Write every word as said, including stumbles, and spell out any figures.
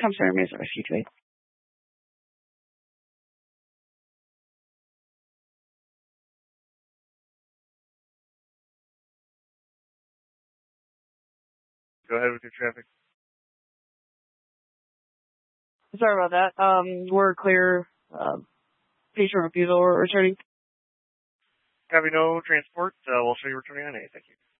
Tom Sawyer Mason Rescue two eight. Go ahead with your traffic. Sorry about that. Um, we're clear. Uh, patient refusal. We're returning. Copy, no transport. Uh, we'll show you returning on A. Thank you.